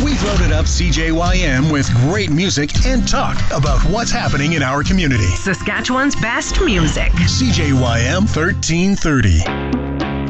We've loaded up CJYM with great music and talk about what's happening in our community. Saskatchewan's best music. CJYM 1330.